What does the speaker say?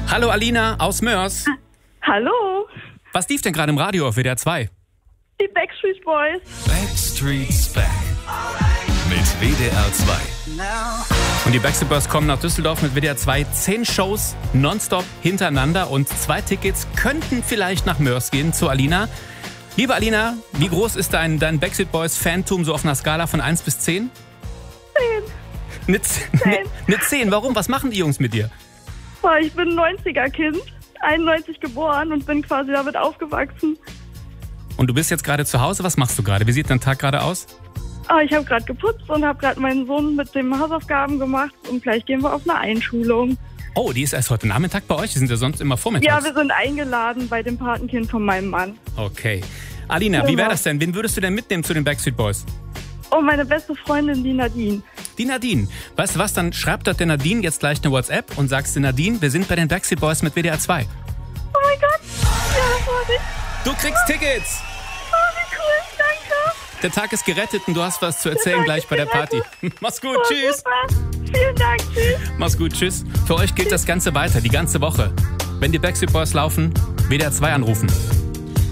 Hallo Alina aus Mörs. Hallo, Was lief denn gerade im Radio auf WDR 2? die Backstreet Boys. Backstreet's Back. Mit WDR 2. Und die Backstreet Boys kommen nach Düsseldorf mit WDR 2. 10 Shows nonstop hintereinander und 2 Tickets könnten vielleicht nach Mörs gehen zu Alina. Liebe Alina, wie groß ist dein Backstreet Boys Fantum so auf einer Skala von 1 bis 10? 10. Eine 10. Warum? Was machen die Jungs mit dir? Ich bin ein 90er-Kind, 91 geboren und bin quasi damit aufgewachsen. Und du bist jetzt gerade zu Hause. Was machst du gerade? Wie sieht dein Tag gerade aus? Ich habe gerade geputzt und habe gerade meinen Sohn mit dem Hausaufgaben gemacht und gleich gehen wir auf eine Einschulung. Oh, die ist erst heute Nachmittag bei euch? Die sind ja sonst immer vormittags. Ja, wir sind eingeladen bei dem Patenkind von meinem Mann. Okay. Alina, wie wäre das denn? Wen würdest du denn mitnehmen zu den Backstreet Boys? Oh, meine beste Freundin, die Nadine. Die Nadine. Weißt du was, dann schreib doch der Nadine jetzt gleich eine WhatsApp und sagst dir, Nadine, wir sind bei den Backstreet Boys mit WDR 2. Oh mein Gott. Ja, das war ich. Du kriegst Tickets. Oh, wie cool, danke. Der Tag ist gerettet und du hast was zu erzählen gleich bei der Party. Mach's gut, tschüss. Super. Vielen Dank, tschüss. Mach's gut, tschüss. Für euch gilt das Ganze weiter, die ganze Woche. Wenn die Backstreet Boys laufen, WDR 2 anrufen.